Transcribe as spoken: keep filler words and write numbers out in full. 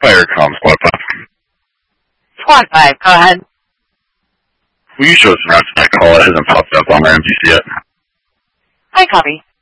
Fire comm, Squad five. Squad five, go ahead. Will you show us around to that call? It hasn't popped up on our M P C yet. I copy.